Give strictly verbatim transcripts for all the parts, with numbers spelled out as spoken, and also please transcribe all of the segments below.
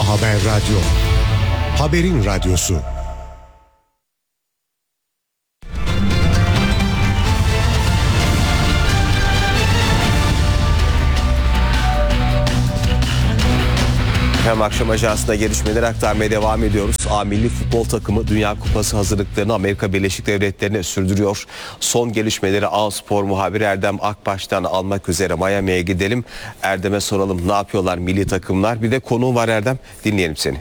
Haber Radyo. Haberin radyosu. Hem akşam ajansında gelişmeleri aktarmaya devam ediyoruz. A milli futbol takımı Dünya Kupası hazırlıklarını Amerika Birleşik Devletleri'ne sürdürüyor. Son gelişmeleri A Spor muhabiri Erdem Akbaş'tan almak üzere Miami'ye gidelim. Erdem'e soralım, ne yapıyorlar milli takımlar? Bir de konuğum var Erdem, dinleyelim seni.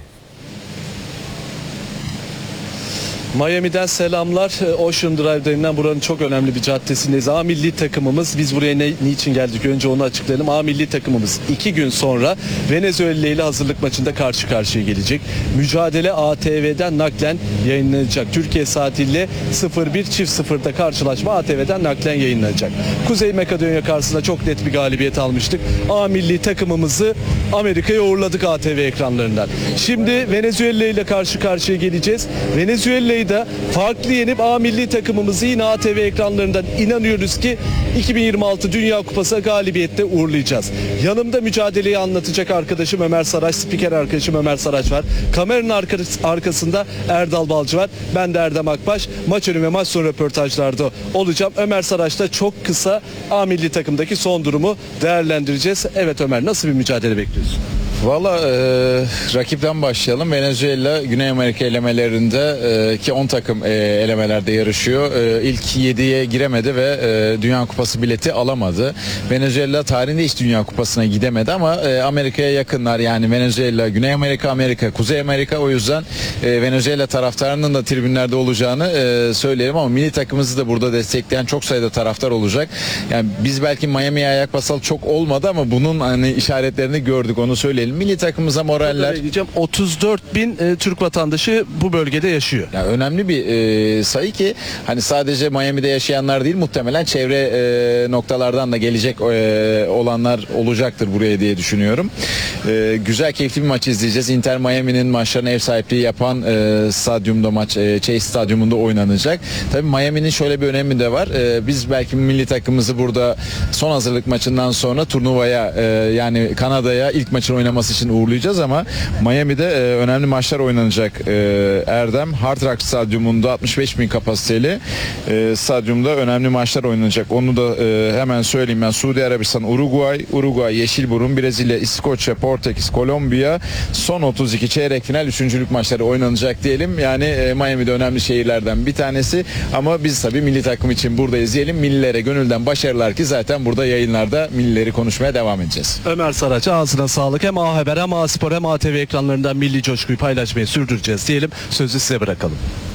Miami'den selamlar. Ocean Drive denilen buranın çok önemli bir caddesindeyiz. A milli takımımız, biz buraya ne, niçin geldik önce onu açıklayalım. A milli takımımız iki gün sonra Venezuela ile hazırlık maçında karşı karşıya gelecek. Mücadele A T V'den naklen yayınlanacak. Türkiye saatiyle sıfır bir çift sıfırda karşılaşma A T V'den naklen yayınlanacak. Kuzey Makedonya karşısında çok net bir galibiyet almıştık. A milli takımımızı Amerika'ya uğurladık A T V ekranlarından. Şimdi Venezuela ile karşı karşıya geleceğiz. Venezuela da farklı yenip A milli takımımızı yine A T V ekranlarından inanıyoruz ki iki bin yirmi altı Dünya Kupası galibiyette uğurlayacağız. Yanımda mücadeleyi anlatacak arkadaşım Ömer Saraç, spiker arkadaşım Ömer Saraç var. Kameranın arkasında Erdal Balcı var. Ben de Erdem Akbaş. Maç önü ve maç sonu röportajlarda olacağım. Ömer Saraç'ta çok kısa A milli takımdaki son durumu değerlendireceğiz. Evet Ömer, nasıl bir mücadele bekliyorsun? Valla e, rakipten başlayalım. Venezuela Güney Amerika elemelerinde e, ki on takım e, elemelerde yarışıyor. E, ilk yediye giremedi ve e, Dünya Kupası bileti alamadı. Venezuela tarihinde hiç Dünya Kupası'na gidemedi ama e, Amerika'ya yakınlar. Yani Venezuela, Güney Amerika, Amerika, Kuzey Amerika, o yüzden e, Venezuela taraftarının da tribünlerde olacağını e, söyleyelim ama milli takımımızı da burada destekleyen çok sayıda taraftar olacak. Yani biz belki Miami'ye ayak basalı çok olmadı ama bunun hani işaretlerini gördük, onu söyleyelim. Milli takımımıza moraller. otuz dört bin e, Türk vatandaşı bu bölgede yaşıyor. Yani önemli bir e, sayı ki hani sadece Miami'de yaşayanlar değil, muhtemelen çevre e, noktalardan da gelecek e, olanlar olacaktır buraya diye düşünüyorum. E, güzel, keyifli bir maç izleyeceğiz. Inter Miami'nin maçlarına ev sahipliği yapan e, stadyumda maç e, Chase Stadyumunda oynanacak. Tabii Miami'nin şöyle bir önemi de var. E, biz belki milli takımımızı burada son hazırlık maçından sonra turnuvaya e, yani Kanada'ya ilk maçın oynaması için uğurlayacağız ama Miami'de e, önemli maçlar oynanacak. E, Erdem Hard Rock Stadyumunda altmış beş bin kapasiteli e, stadyumda önemli maçlar oynanacak. Onu da e, hemen söyleyeyim ben. Suudi Arabistan, Uruguay, Uruguay, Yeşilburun, Brezilya, İskoçya, Portekiz, Kolombiya, son otuz iki çeyrek final üçüncülük maçları oynanacak diyelim. Yani e, Miami'de önemli şehirlerden bir tanesi ama biz tabii milli takım için buradayız diyelim. Millilere gönülden başarılar ki zaten burada yayınlarda millileri konuşmaya devam edeceğiz. Ömer Saraç, ağzına sağlık. Hem A Haber hem A Spor hem A T V ekranlarından milli coşkuyu paylaşmayı sürdüreceğiz diyelim. Sözü size bırakalım.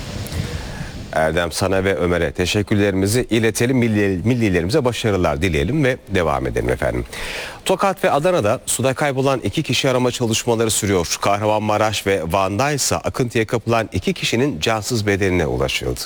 Erdem, sana ve Ömer'e teşekkürlerimizi iletelim. Milli, millilerimize başarılar dileyelim ve devam edelim efendim. Tokat ve Adana'da suda kaybolan iki kişi arama çalışmaları sürüyor. Kahramanmaraş ve Van'da ise akıntıya kapılan iki kişinin cansız bedenine ulaşıldı.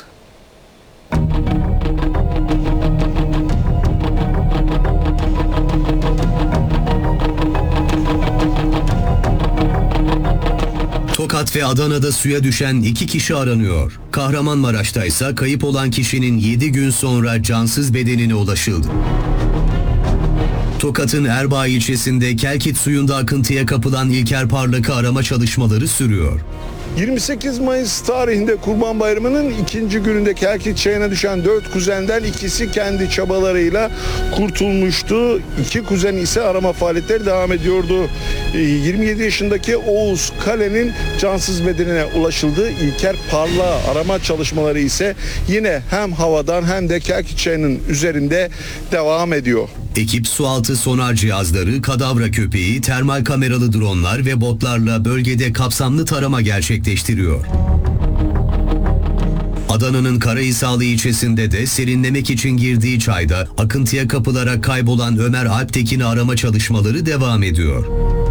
Tokat ve Adana'da suya düşen iki kişi aranıyor. Kahramanmaraş'ta ise kayıp olan kişinin yedi gün sonra cansız bedenine ulaşıldı. Tokat'ın Erbaa ilçesinde Kelkit suyunda akıntıya kapılan İlker Parlak'ı arama çalışmaları sürüyor. yirmi sekiz Mayıs tarihinde Kurban Bayramı'nın ikinci gününde Kelkit çayına düşen dört kuzenden ikisi kendi çabalarıyla kurtulmuştu. İki kuzen ise arama faaliyetleri devam ediyordu. yirmi yedi yaşındaki Oğuz Kale'nin cansız bedenine ulaşıldı. İlker Parlak'ı arama çalışmaları ise yine hem havadan hem de Kelkit çayının üzerinde devam ediyor. Ekip sualtı sonar cihazları, kadavra köpeği, termal kameralı dronlar ve botlarla bölgede kapsamlı tarama gerçekleştiriyor. Adana'nın Karahisarlı ilçesinde de serinlemek için girdiği çayda akıntıya kapılarak kaybolan Ömer Alptekin'i arama çalışmaları devam ediyor.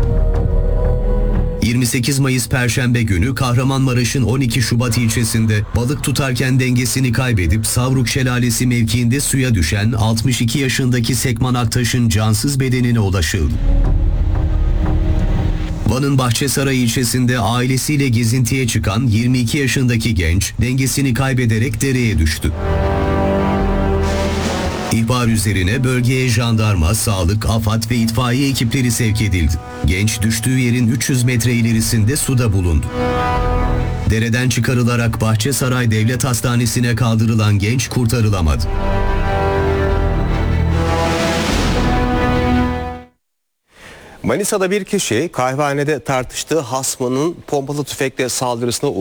yirmi sekiz Mayıs Perşembe günü Kahramanmaraş'ın on iki Şubat ilçesinde balık tutarken dengesini kaybedip Savruk Şelalesi mevkiinde suya düşen altmış iki yaşındaki Sekman Aktaş'ın cansız bedenine ulaşıldı. Van'ın Bahçesaray ilçesinde ailesiyle gezintiye çıkan yirmi iki yaşındaki genç dengesini kaybederek dereye düştü. İhbar üzerine bölgeye jandarma, sağlık, AFAD ve itfaiye ekipleri sevk edildi. Genç düştüğü yerin üç yüz metre ilerisinde suda bulundu. Dereden çıkarılarak Bahçesaray Devlet Hastanesi'ne kaldırılan genç kurtarılamadı. Manisa'da bir kişi kahvehanede tartıştığı hasmının pompalı tüfekle saldırısına